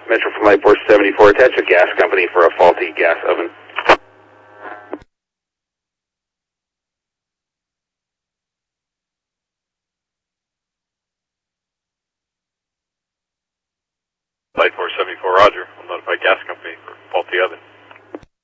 Metro from Light Force 74, attach a gas company for a faulty gas oven. Light Force 74, roger. I'll notify gas company for faulty oven.